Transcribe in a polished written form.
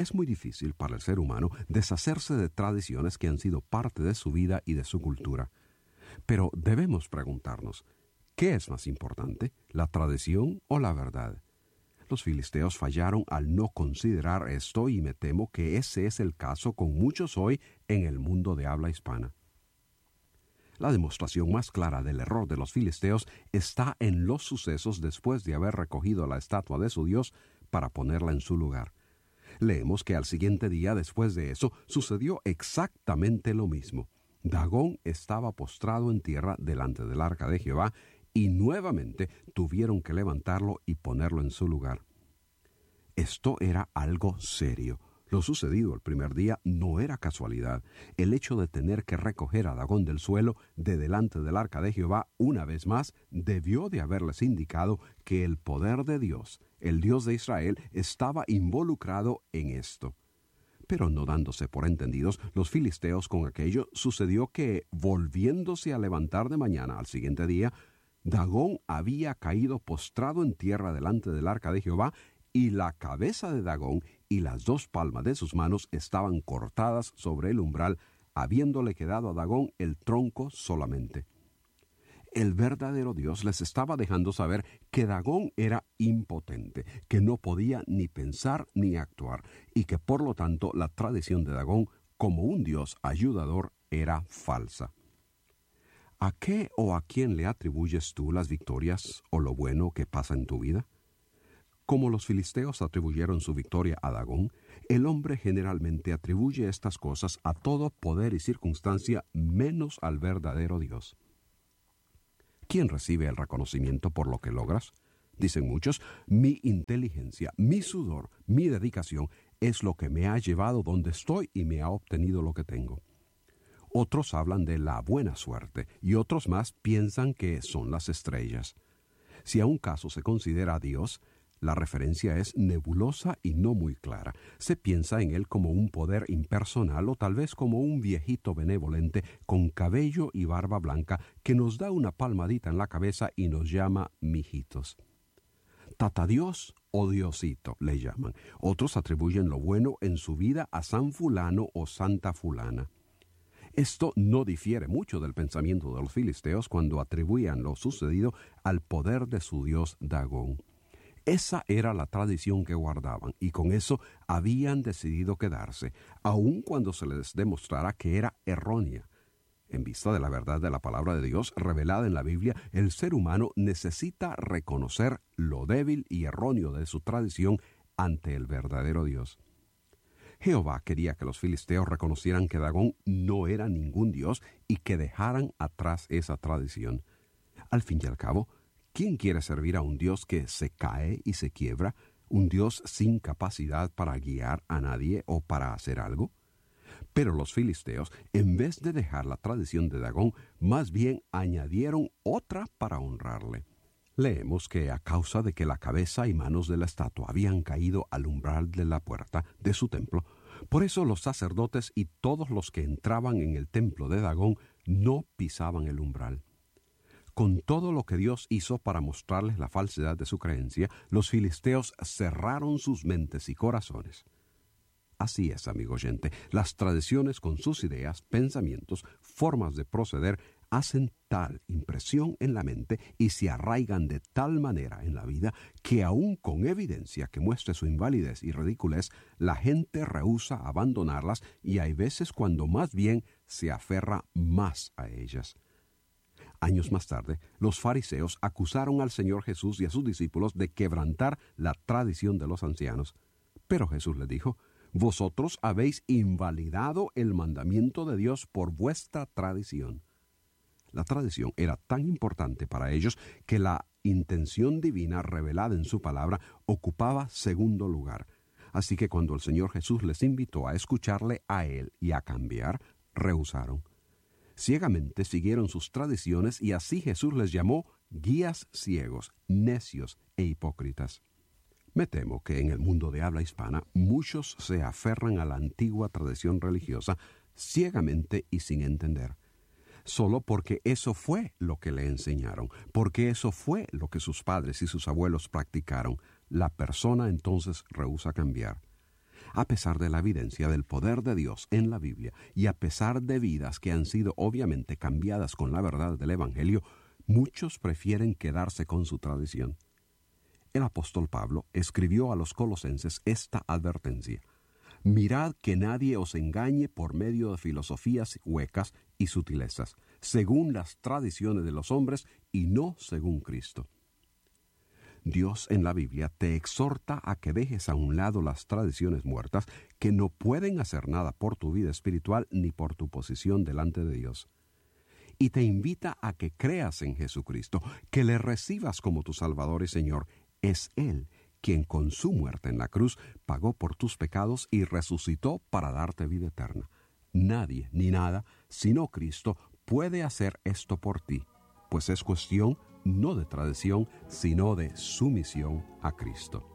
Es muy difícil para el ser humano deshacerse de tradiciones que han sido parte de su vida y de su cultura. Pero debemos preguntarnos, ¿qué es más importante, la tradición o la verdad? Los filisteos fallaron al no considerar esto y me temo que ese es el caso con muchos hoy en el mundo de habla hispana. La demostración más clara del error de los filisteos está en los sucesos después de haber recogido la estatua de su Dios para ponerla en su lugar. Leemos que al siguiente día después de eso sucedió exactamente lo mismo. Dagón estaba postrado en tierra delante del arca de Jehová y nuevamente tuvieron que levantarlo y ponerlo en su lugar. Esto era algo serio. Lo sucedido el primer día no era casualidad. El hecho de tener que recoger a Dagón del suelo de delante del arca de Jehová una vez más debió de haberles indicado que el poder de Dios, el Dios de Israel, estaba involucrado en esto. Pero no dándose por entendidos, los filisteos con aquello sucedió que, volviéndose a levantar de mañana al siguiente día, Dagón había caído postrado en tierra delante del arca de Jehová, y la cabeza de Dagón y las 2 palmas de sus manos estaban cortadas sobre el umbral, habiéndole quedado a Dagón el tronco solamente. El verdadero Dios les estaba dejando saber que Dagón era impotente, que no podía ni pensar ni actuar, y que por lo tanto la tradición de Dagón como un Dios ayudador era falsa. ¿A qué o a quién le atribuyes tú las victorias o lo bueno que pasa en tu vida? Como los filisteos atribuyeron su victoria a Dagón, el hombre generalmente atribuye estas cosas a todo poder y circunstancia menos al verdadero Dios. ¿Quién recibe el reconocimiento por lo que logras? Dicen muchos, mi inteligencia, mi sudor, mi dedicación es lo que me ha llevado donde estoy y me ha obtenido lo que tengo. Otros hablan de la buena suerte y otros más piensan que son las estrellas. Si a un caso se considera a Dios, la referencia es nebulosa y no muy clara. Se piensa en él como un poder impersonal o tal vez como un viejito benevolente con cabello y barba blanca que nos da una palmadita en la cabeza y nos llama mijitos. Tata Dios o Diosito le llaman. Otros atribuyen lo bueno en su vida a San Fulano o Santa Fulana. Esto no difiere mucho del pensamiento de los filisteos cuando atribuían lo sucedido al poder de su dios Dagón. Esa era la tradición que guardaban, y con eso habían decidido quedarse, aun cuando se les demostrara que era errónea. En vista de la verdad de la palabra de Dios revelada en la Biblia, el ser humano necesita reconocer lo débil y erróneo de su tradición ante el verdadero Dios. Jehová quería que los filisteos reconocieran que Dagón no era ningún dios y que dejaran atrás esa tradición. Al fin y al cabo, ¿quién quiere servir a un Dios que se cae y se quiebra? ¿Un Dios sin capacidad para guiar a nadie o para hacer algo? Pero los filisteos, en vez de dejar la tradición de Dagón, más bien añadieron otra para honrarle. Leemos que a causa de que la cabeza y manos de la estatua habían caído al umbral de la puerta de su templo, por eso los sacerdotes y todos los que entraban en el templo de Dagón no pisaban el umbral. Con todo lo que Dios hizo para mostrarles la falsedad de su creencia, los filisteos cerraron sus mentes y corazones. Así es, amigo oyente, las tradiciones con sus ideas, pensamientos, formas de proceder, hacen tal impresión en la mente y se arraigan de tal manera en la vida que aun con evidencia que muestre su invalidez y ridiculez, la gente rehúsa abandonarlas y hay veces cuando más bien se aferra más a ellas. Años más tarde, los fariseos acusaron al Señor Jesús y a sus discípulos de quebrantar la tradición de los ancianos. Pero Jesús les dijo, vosotros habéis invalidado el mandamiento de Dios por vuestra tradición. La tradición era tan importante para ellos que la intención divina revelada en su palabra ocupaba segundo lugar. Así que cuando el Señor Jesús les invitó a escucharle a Él y a cambiar, rehusaron. Ciegamente siguieron sus tradiciones y así Jesús les llamó guías ciegos, necios e hipócritas. Me temo que en el mundo de habla hispana muchos se aferran a la antigua tradición religiosa ciegamente y sin entender. Solo porque eso fue lo que le enseñaron, porque eso fue lo que sus padres y sus abuelos practicaron, la persona entonces rehúsa cambiar. A pesar de la evidencia del poder de Dios en la Biblia y a pesar de vidas que han sido obviamente cambiadas con la verdad del Evangelio, muchos prefieren quedarse con su tradición. El apóstol Pablo escribió a los colosenses esta advertencia: mirad que nadie os engañe por medio de filosofías huecas y sutilezas, según las tradiciones de los hombres y no según Cristo. Dios en la Biblia te exhorta a que dejes a un lado las tradiciones muertas que no pueden hacer nada por tu vida espiritual ni por tu posición delante de Dios. Y te invita a que creas en Jesucristo, que le recibas como tu Salvador y Señor. Es Él quien con su muerte en la cruz pagó por tus pecados y resucitó para darte vida eterna. Nadie ni nada, sino Cristo, puede hacer esto por ti, pues es cuestión no de tradición, sino de sumisión a Cristo.